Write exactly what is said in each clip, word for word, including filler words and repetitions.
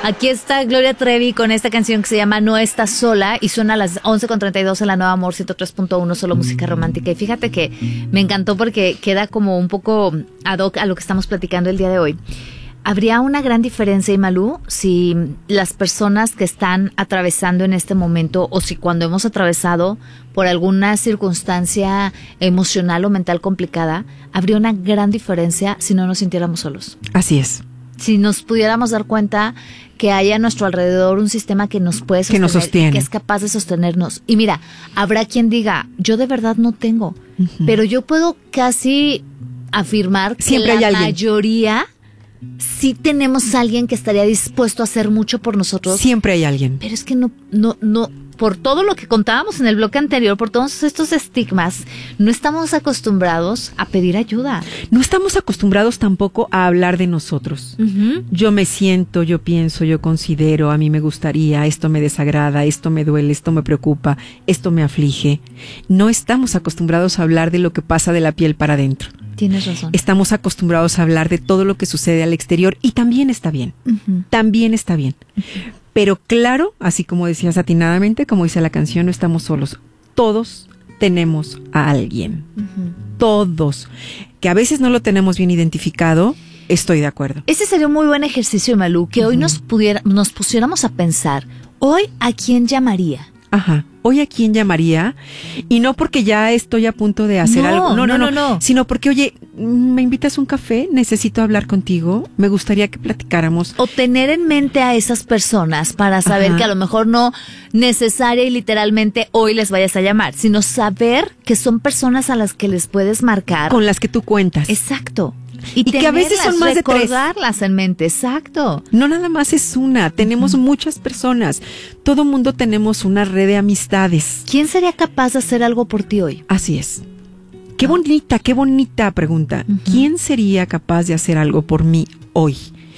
Aquí está Gloria Trevi con esta canción que se llama No Estás Sola y suena a las once con treinta y dos en la Nueva Amor ciento tres punto uno, solo música romántica. Y fíjate que me encantó porque queda como un poco ad hoc a lo que estamos platicando el día de hoy. ¿Habría una gran diferencia, Imalú, si las personas que están atravesando en este momento o si cuando hemos atravesado por alguna circunstancia emocional o mental complicada, habría una gran diferencia si no nos sintiéramos solos? Así es. Si nos pudiéramos dar cuenta que hay a nuestro alrededor un sistema que nos puede sostener, que nos sostiene, que es capaz de sostenernos. Y mira, habrá quien diga, yo de verdad no tengo, uh-huh. pero yo puedo casi afirmar que siempre la hay alguien. mayoría sí tenemos a alguien que estaría dispuesto a hacer mucho por nosotros. Siempre hay alguien. Pero es que no, no, no, por todo lo que contábamos en el bloque anterior, por todos estos estigmas, no estamos acostumbrados a pedir ayuda. No estamos acostumbrados tampoco a hablar de nosotros. Uh-huh. Yo me siento, yo pienso, yo considero, a mí me gustaría, esto me desagrada, esto me duele, esto me preocupa, esto me aflige. No estamos acostumbrados a hablar de lo que pasa de la piel para adentro. Tienes razón. Estamos acostumbrados a hablar de todo lo que sucede al exterior y también está bien. Uh-huh. También está bien. Uh-huh. Pero claro, así como decías atinadamente, como dice la canción, no estamos solos. Todos tenemos a alguien. Uh-huh. Todos. Que a veces no lo tenemos bien identificado, estoy de acuerdo. Ese sería un muy buen ejercicio, Malú, que uh-huh. hoy nos pudiera, nos pusiéramos a pensar, ¿hoy a quién llamaría? Ajá. Hoy a quién llamaría, y no porque ya estoy a punto de hacer no, algo, no no, no, no, no, sino porque, oye, ¿me invitas a un café? Necesito hablar contigo, me gustaría que platicáramos. O tener en mente a esas personas para saber Ajá. que a lo mejor no necesaria y literalmente hoy les vayas a llamar, sino saber que son personas a las que les puedes marcar. Con las que tú cuentas. Exacto. Y, y que a veces son más de tres. Recordarlas en mente, exacto. No nada más es una, tenemos uh-huh. muchas personas. Todo mundo tenemos una red de amistades. ¿Quién sería capaz de hacer algo por ti hoy? Así es. Qué bonita, qué bonita pregunta. Uh-huh. ¿Quién sería capaz de hacer algo por mí hoy?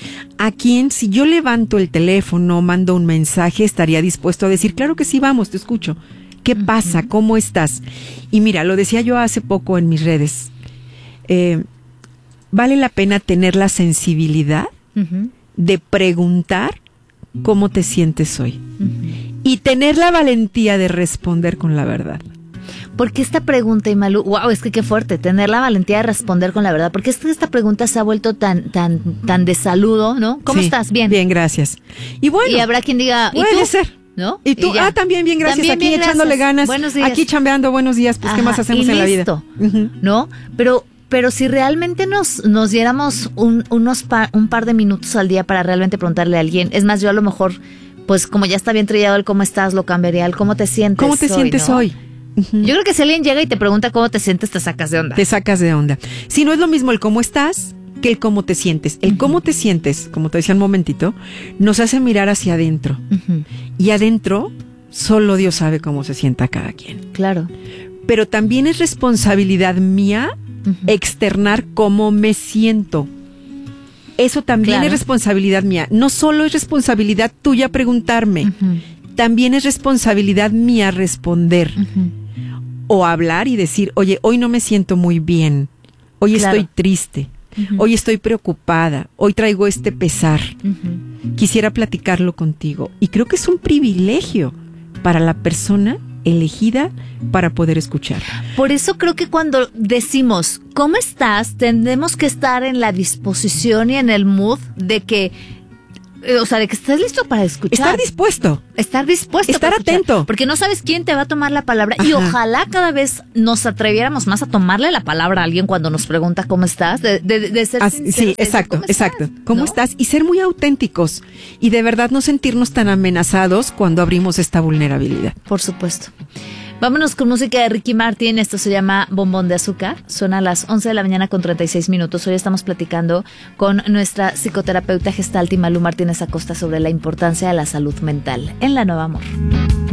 ¿A quién, si yo levanto el teléfono, mando un mensaje, estaría dispuesto a decir, claro que sí, vamos, te escucho? ¿Qué uh-huh. pasa? ¿Cómo estás? Y mira, lo decía yo hace poco en mis redes. Eh... Vale la pena tener la sensibilidad uh-huh. de preguntar cómo te sientes hoy uh-huh. y tener la valentía de responder con la verdad. Porque esta pregunta, Imalú, wow, es que qué fuerte, tener la valentía de responder con la verdad, porque esta, esta pregunta se ha vuelto tan, tan, tan de saludo, ¿no? ¿Cómo sí, estás? Bien. Bien, gracias. Y bueno. Y habrá quien diga, puede ¿y tú? ser. ¿No? Y tú, y ah, también bien, gracias. También aquí bien, echándole gracias. ganas. Buenos días. Aquí chambeando, buenos días, pues, Ajá, ¿qué más hacemos en la vida? Uh-huh. ¿No? Pero... Pero si realmente nos, nos diéramos un, unos pa, un par de minutos al día para realmente preguntarle a alguien, es más, yo a lo mejor, pues como ya está bien trillado el cómo estás, lo cambiaría al cómo te sientes ¿Cómo te hoy, sientes ¿no? hoy? Uh-huh. Yo creo que si alguien llega y te pregunta cómo te sientes, te sacas de onda. Te sacas de onda. Si no es lo mismo el cómo estás que el cómo te sientes. El uh-huh. cómo te sientes, como te decía un momentito, nos hace mirar hacia adentro. Uh-huh. Y adentro, solo Dios sabe cómo se sienta cada quien. Claro. Pero también es responsabilidad mía Uh-huh. externar cómo me siento. Eso también claro. es responsabilidad mía. No solo es responsabilidad tuya preguntarme, uh-huh. también es responsabilidad mía responder. Uh-huh. O hablar y decir, oye, hoy no me siento muy bien. Hoy claro. estoy triste. Uh-huh. Hoy estoy preocupada. Hoy traigo este pesar. Uh-huh. Quisiera platicarlo contigo. Y creo que es un privilegio para la persona elegida para poder escuchar. Por eso creo que cuando decimos ¿cómo estás? Tenemos que estar en la disposición y en el mood de que, o sea, de que estés listo para escuchar. Estar dispuesto. Estar dispuesto. Estar atento. Porque no sabes quién te va a tomar la palabra. Ajá. Y ojalá cada vez nos atreviéramos más a tomarle la palabra a alguien cuando nos pregunta ¿cómo estás? De, de, de ser As, sinceros, sí, exacto, ¿cómo exacto. Estás? ¿Cómo ¿no? estás? Y ser muy auténticos. Y de verdad no sentirnos tan amenazados cuando abrimos esta vulnerabilidad. Por supuesto. Vámonos con música de Ricky Martin. Esto se llama Bombón de Azúcar. Suena a las once de la mañana con treinta y seis minutos. Hoy estamos platicando con nuestra psicoterapeuta gestalt Imalú Martínez Acosta sobre la importancia de la salud mental en La Nueva Amor.